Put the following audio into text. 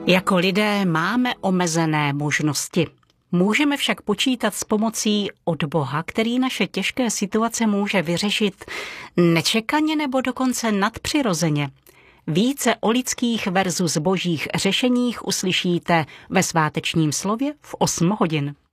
Jako lidé máme omezené možnosti. Můžeme však počítat s pomocí od Boha, který naše těžké situace může vyřešit nečekaně nebo dokonce nadpřirozeně. Více o lidských versus božích řešeních uslyšíte ve svátečním slově v 8 hodin.